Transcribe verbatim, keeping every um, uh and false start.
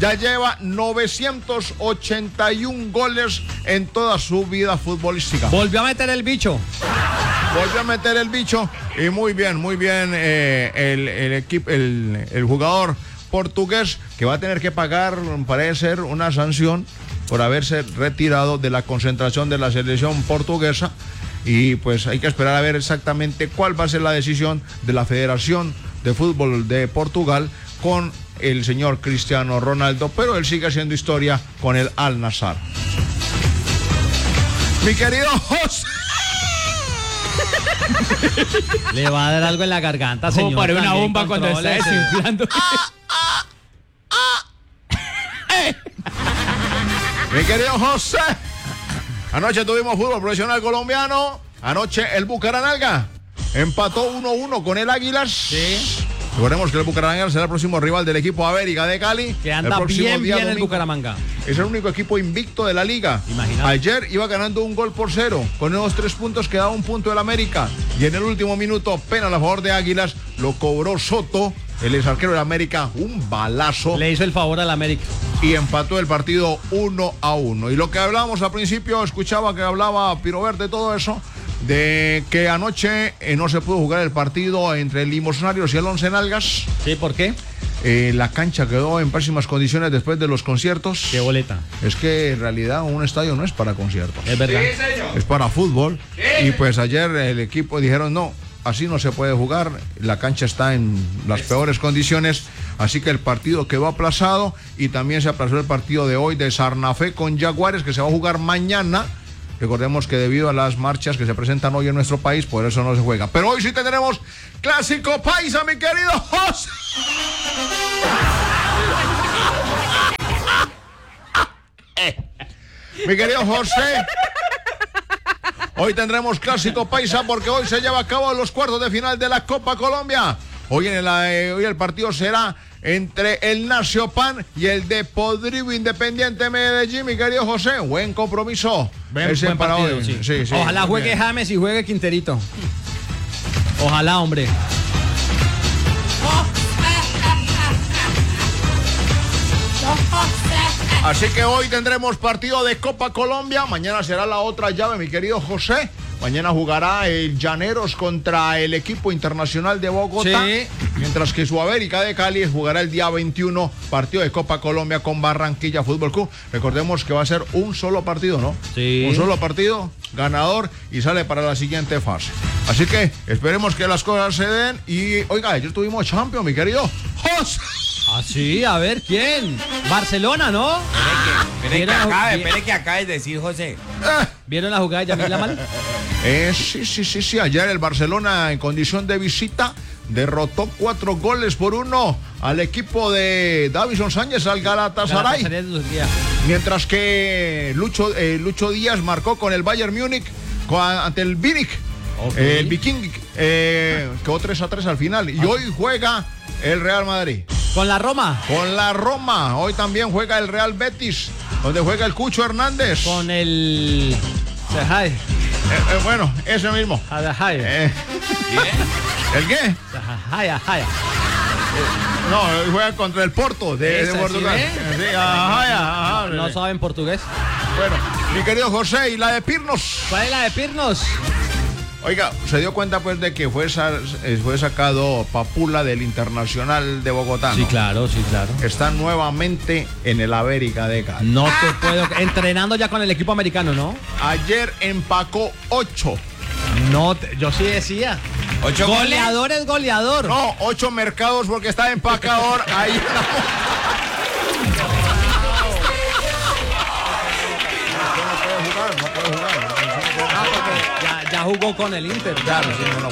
ya lleva novecientos ochenta y uno goles en toda su vida futbolística. Volvió a meter el bicho. Volvió a meter el bicho y muy bien, muy bien eh, el, el equipo, el, el jugador portugués que va a tener que pagar, parece ser, una sanción por haberse retirado de la concentración de la selección portuguesa. Y pues hay que esperar a ver exactamente cuál va a ser la decisión de la Federación de Fútbol de Portugal con el señor Cristiano Ronaldo, pero él sigue haciendo historia con el Al-Nassr. Mi querido José. Le va a dar algo en la garganta, señor. Como para una También bomba cuando está contrólese. desinflando. Mi querido José. Anoche tuvimos fútbol profesional colombiano. Anoche el Bucaramanga empató uno uno con el Águilas. Sí. Recordemos que el Bucaramanga será el próximo rival del equipo América de Cali. Que anda el próximo bien, día bien el domingo. Bucaramanga. Es el único equipo invicto de la liga. Imagínate. Ayer iba ganando un gol por cero. Con esos tres puntos quedaba un punto el América. Y en el último minuto, penal a favor de Águilas, lo cobró Soto, el ex arquero de América, un balazo. Le hizo el favor al América. Y empató el partido uno a uno. Y lo que hablábamos al principio, escuchaba que hablaba Piro Verde, todo eso, de que anoche eh, no se pudo jugar el partido entre el Limosnarios y el Once Nalgas. ¿Sí? ¿Por qué? Eh, la cancha quedó en pésimas condiciones después de los conciertos. Qué boleta. Es que en realidad un estadio no es para conciertos. Es verdad. Es para fútbol. Y pues ayer el equipo dijeron no, así no se puede jugar. La cancha está en las peores condiciones. Así que el partido quedó aplazado. Y también se aplazó el partido de hoy de Sarnafé con Jaguares, que se va a jugar mañana. Recordemos que debido a las marchas que se presentan hoy en nuestro país, por eso no se juega. Pero hoy sí tendremos Clásico Paisa, mi querido José. Mi querido José, hoy tendremos Clásico Paisa porque hoy se lleva a cabo los cuartos de final de la Copa Colombia. Hoy, en el, eh, hoy el partido será entre el Nacional y el Deportivo Independiente Medellín, mi querido José. Buen compromiso. Buen, Ese buen para partido, hoy. sí. Sí, sí, Ojalá muy juegue bien. James y juegue Quinterito. Ojalá, hombre. Así que hoy tendremos partido de Copa Colombia. Mañana será la otra llave, mi querido José. Mañana jugará el Llaneros contra el equipo internacional de Bogotá. Sí. Mientras que su América de Cali jugará el día veintiuno, partido de Copa Colombia con Barranquilla Fútbol Club. Recordemos que va a ser un solo partido, ¿no? Sí. Un solo partido, ganador, y sale para la siguiente fase. Así que esperemos que las cosas se den. Y, oiga, ayer tuvimos Champions, mi querido José. Ah, sí, a ver, ¿quién? Barcelona, ¿no? Espere que, ¿Vieron la- acabe, vi- espere que acabe de decir José. ¿Vieron la jugada de Yamil Amal? Eh, sí, sí, sí, sí. Ayer el Barcelona en condición de visita derrotó cuatro goles por uno al equipo de Davison Sánchez, al Galatasaray. Galatasaray de Turquía. Mientras que Lucho, eh, Lucho Díaz marcó con el Bayern Múnich con- ante el Viking. Ok. Eh, el Viking eh, quedó tres a tres al final. Y hoy juega el Real Madrid Con la Roma. con la Roma. Hoy también juega el Real Betis, donde juega el Cucho Hernández. Con el... Sejai. Eh, eh, bueno, ese mismo. Sejai. Eh, ¿El qué? Sejai, Sejai. No, hoy juega contra el Porto de, de Esa, ¿sí Portugal. ve? Sí, ajá, ajá, ajá. No saben portugués. Bueno, mi querido José, y la de Pirnos. ¿Cuál es la de Pirnos? Oiga, se dio cuenta pues de que fue, sa- eh, fue sacado Papula del Internacional de Bogotá, ¿no? claro, sí, claro. Está nuevamente en el América de Cali. No te puedo... Entrenando ya con el equipo americano, ¿no? Ayer empacó ocho. No, te- yo sí decía. ¿Ocho goles? Goleador es goleador. No, ocho mercados porque está empacador ahí. Ah, porque ya, ya jugó con el Inter. Claro, sí, no, no